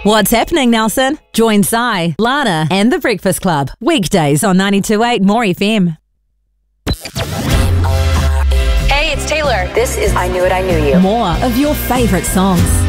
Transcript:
What's happening, Nelson? Join Sai, Lana, and The Breakfast Club. Weekdays on 92.8 More FM. Hey, it's Taylor. This is I Knew It, I Knew You. More of your favourite songs.